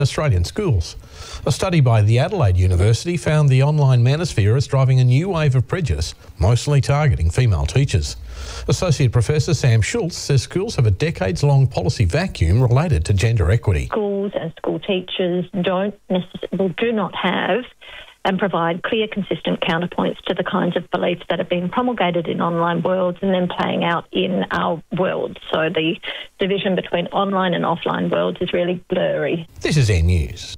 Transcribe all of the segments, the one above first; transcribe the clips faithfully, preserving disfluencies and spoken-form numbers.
Australian schools. A study by the Adelaide University found the online manosphere is driving a new wave of prejudice, mostly targeting female teachers. Associate Professor Sam Schultz says schools have a decades-long policy vacuum related to gender equity. Schools and school teachers don't necessarily, do not have and provide clear, consistent counterpoints to the kinds of beliefs that have been promulgated in online worlds and then playing out in our world. So the division between online and offline worlds is really blurry. This is Air News.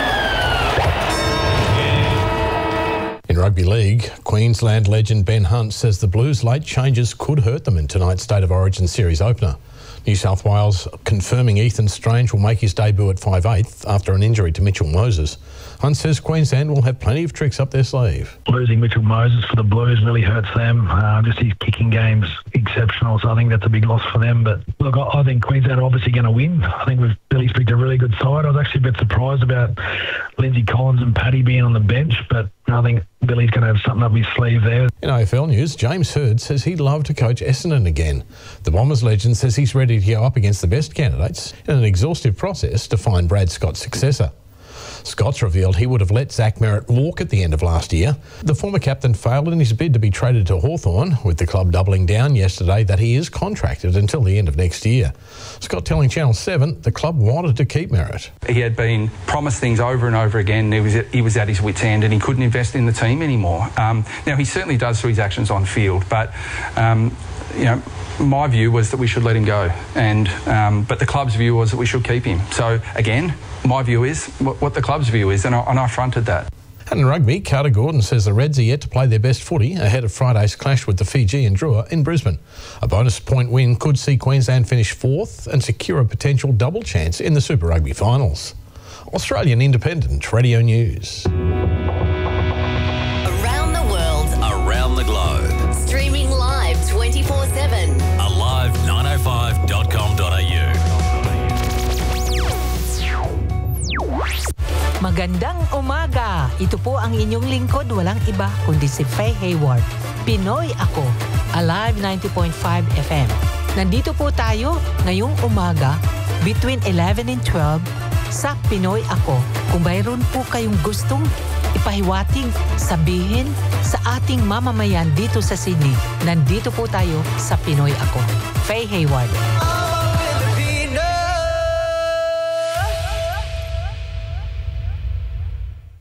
In rugby league, Queensland legend Ben Hunt says the Blues' late changes could hurt them in tonight's State of Origin series opener. New South Wales confirming Ethan Strange will make his debut at five eighth after an injury to Mitchell Moses. Hunt says Queensland will have plenty of tricks up their sleeve. Losing Mitchell Moses for the Blues really hurts them. Uh, just his kicking game's exceptional, so I think that's a big loss for them. But look, I, I think Queensland are obviously going to win. I think we've Billy's picked a really good side. I was actually a bit surprised about Lindsay Collins and Paddy being on the bench, but I think Billy's going to have something up his sleeve there. In A F L news, James Hird says he'd love to coach Essendon again. The Bombers legend says he's ready to go up against the best candidates in an exhaustive process to find Brad Scott's successor. Scott's revealed he would have let Zach Merritt walk at the end of last year. The former captain failed in his bid to be traded to Hawthorn, with the club doubling down yesterday that he is contracted until the end of next year. Scott telling Channel seven the club wanted to keep Merritt. He had been promised things over and over again. He was, he was at his wit's end and he couldn't invest in the team anymore. Um, now, he certainly does through his actions on field, but, um, you know, my view was that we should let him go, and um, but the club's view was that we should keep him. So, again, my view is what, what the club's view is, and I, and I fronted that. And in rugby, Carter Gordon says the Reds are yet to play their best footy ahead of Friday's clash with the Fijian Drua in Brisbane. A bonus point win could see Queensland finish fourth and secure a potential double chance in the Super Rugby finals. Australian Independent Radio News. Around the world, around the globe. Streaming live twenty-four seven. Alive nine oh five dot com dot a u. Magandang umaga! Ito po ang inyong lingkod, walang iba kundi si Faye Hayward. Pinoy Ako, Alive ninety point five F M. Nandito po tayo ngayong umaga between eleven and twelve sa Pinoy Ako. Kung mayroon po kayong gustong ipahiwating, sabihin sa ating mamamayan dito sa Sydney, nandito po tayo sa Pinoy Ako. Faye Hayward.